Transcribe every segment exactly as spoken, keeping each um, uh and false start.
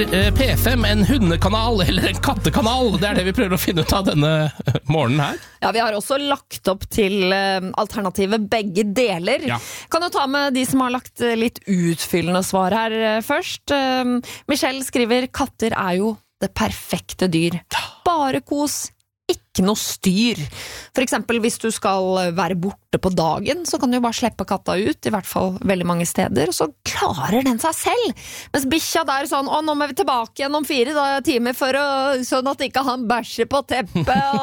Er P fem en hundekanal eller en kattekanal? Det er det vi prøver å finne ut av denne morgenen her. Ja, vi har også lagt opp til alternativet begge deler. Ja. Kan jo ta med de som har lagt litt utfyllende svar her først. Michelle skriver, katter er jo det perfekte dyr. Bare kos. Ikke noe styr. For eksempel hvis du skal være borte på dagen, så kan du bare slippe katta ut, i hvert fall veldig mange steder, og så klarer den seg selv. Mens bikkja der sånn, å nå må vi tilbake igjen om fire da, timer for å, sånn at ikke han bæsjer på teppet.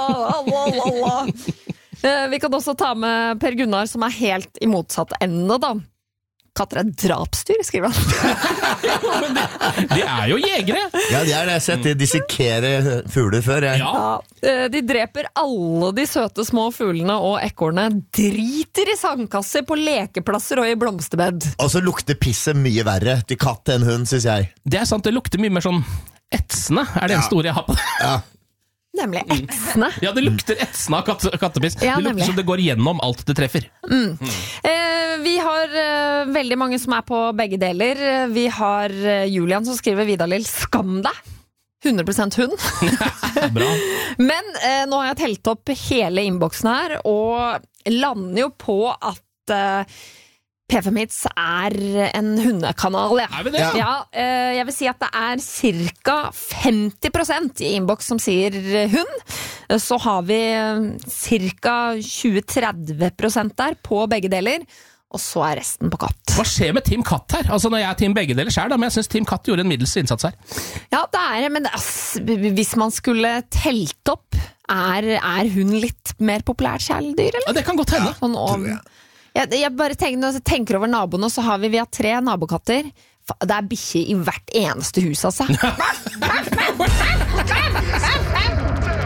Og, vi kan også ta med Per Gunnar, som er helt i motsatt ende da. Katter er drapsdyr, skriver han. de, de er jo jegere. Ja, de er det. Jeg har sett de dissekere fugler før. Jeg. Ja, de dreper alle de søte små fuglene og ekornene, driter i sandkasser på lekeplasser og i blomsterbed. Og så lukter pisset mye verre til katt enn hund, synes jeg. Det er sant, det lukter mye mer sånn etsende, er det en stor jeg har på det. Ja. Nemlig etsende. Ja, det lukter etsende av katte, kattepiss. Ja, det lukter som det går gjennom alt det treffer. Mm. Mm. Eh, vi har eh, veldig mange som er på begge deler. Vi har eh, Julian som skriver Vidalil, skam deg! hundre prosent hund. Bra. Men eh, nå har jeg telt opp hele innboksen her, og lander jo på at eh, P fem Hits er en hundekanal, ja. Er vi det? Ja, eh, jeg vil si at det er cirka femti prosent i innboks som sier hund. Så har vi cirka tjue til tretti prosent der på begge deler, og så er resten på katt. Hva skjer med Team Katt her? Altså når jeg er Team begge deler selv, da, men jeg synes Team Katt gjorde en middels innsats her. Ja, det er, men ass, hvis man skulle telt opp, er, er hun litt mer populært kjæledyr, eller? Ja, det kan godt hende. Ja, sånn om... Jeg, jeg bare tenker, når jeg tenker over naboene, så har vi, vi har tre nabokatter. Det er bikkje i hvert eneste hus, altså.